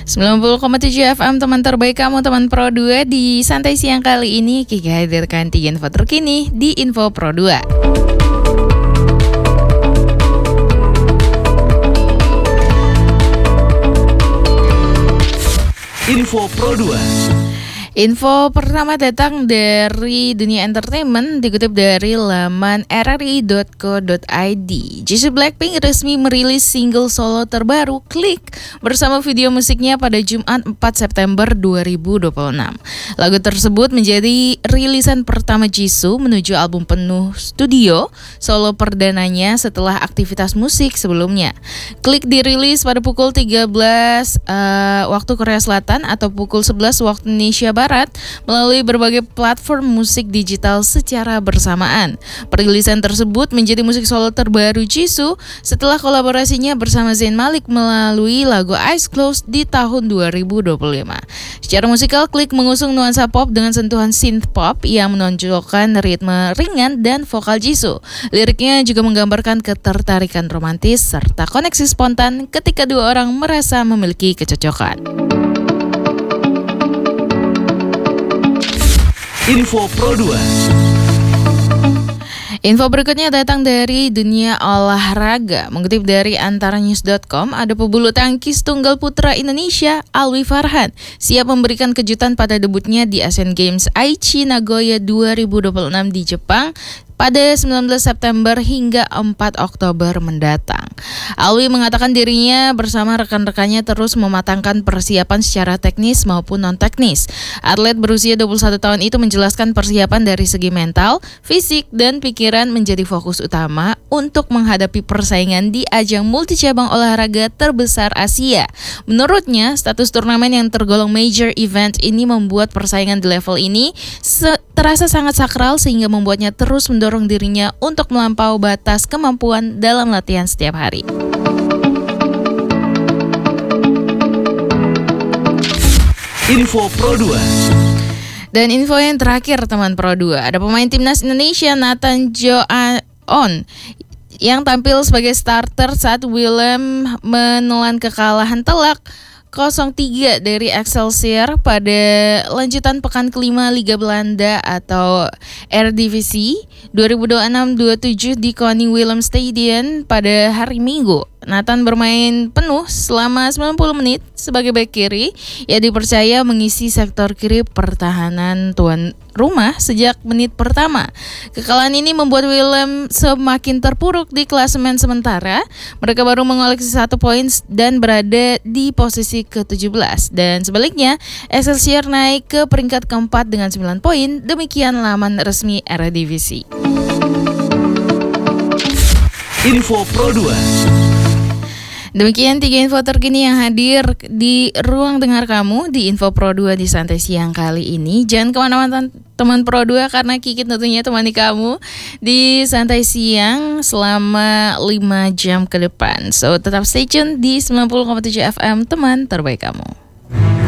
90,7 FM teman terbaik kamu, teman Pro 2. Di Santai Siang kali ini Kiki hadirkan 3 info terkini di Info Pro 2. Info Pro 2. Info pertama datang dari dunia entertainment, dikutip dari laman rri.co.id. Jisoo Blackpink resmi merilis single solo terbaru Click bersama video musiknya pada Jumat 4 September 2026. Lagu tersebut menjadi rilisan pertama Jisoo menuju album penuh studio solo perdananya setelah aktivitas musik sebelumnya. Click dirilis pada pukul 13 waktu Korea Selatan atau pukul 11 waktu Indonesia Barat melalui berbagai platform musik digital secara bersamaan. Perilisan tersebut menjadi musik solo terbaru Jisoo setelah kolaborasinya bersama Zayn Malik melalui lagu Eyes Closed di tahun 2025. Secara musikal, Click mengusung nuansa pop dengan sentuhan synth pop yang menonjolkan ritme ringan dan vokal Jisoo. Liriknya juga menggambarkan ketertarikan romantis serta koneksi spontan ketika dua orang merasa memiliki kecocokan. Info Pro 2. Info berikutnya datang dari dunia olahraga. Mengutip dari antaranews.com, ada pebulu tangkis tunggal putra Indonesia, Alwi Farhan, siap memberikan kejutan pada debutnya di Asian Games Aichi Nagoya 2026 di Jepang pada 19 September hingga 4 Oktober mendatang. Alwi mengatakan dirinya bersama rekan-rekannya terus mematangkan persiapan secara teknis maupun non-teknis. Atlet berusia 21 tahun itu menjelaskan persiapan dari segi mental, fisik, dan pikiran menjadi fokus utama untuk menghadapi persaingan di ajang multicabang olahraga terbesar Asia. Menurutnya, status turnamen yang tergolong major event ini membuat persaingan di level ini terasa sangat sakral sehingga membuatnya terus mendorong dirinya untuk melampaui batas kemampuan dalam latihan setiap hari. Info Pro 2. Dan info yang terakhir teman Pro 2, ada pemain timnas Indonesia Nathan Joaon yang tampil sebagai starter saat Willem menelan kekalahan telak 0-3 dari Excelsior pada lanjutan pekan kelima Liga Belanda atau Eredivisie 2026-27 di Koning Willem Stadion pada hari Minggu. Nathan bermain penuh selama 90 menit sebagai bek kiri. Ia dipercaya mengisi sektor kiri pertahanan tuan rumah sejak menit pertama. Kekalahan ini membuat Willem semakin terpuruk di klasemen sementara. Mereka baru mengoleksi 1 poin dan berada di posisi ke-17. Dan sebaliknya, Excelsior naik ke peringkat keempat dengan 9 poin. Demikian laman resmi Eredivisie. Info Pro 2. Demikian 3 info terkini yang hadir di ruang dengar kamu di Info Pro 2 di Santai Siang kali ini. Jangan kemana-mana teman Pro 2 karena Kiki tentunya temani kamu di Santai Siang selama 5 jam ke depan. So tetap stay tune di 90,7 FM teman terbaik kamu.